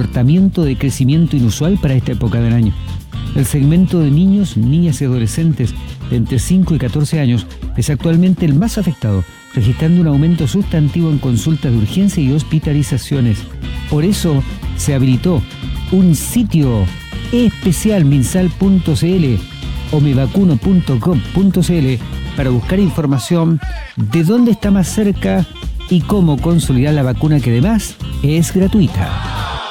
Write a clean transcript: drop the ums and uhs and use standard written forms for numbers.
comportamiento de crecimiento inusual para esta época del año. El segmento de niños, niñas y adolescentes de entre 5 y 14 años es actualmente el más afectado, registrando un aumento sustantivo en consultas de urgencia y hospitalizaciones. Por eso se habilitó un sitio especial, minsal.cl o mevacuno.com.cl, para buscar información de dónde está más cerca y cómo consolidar la vacuna, que además es gratuita.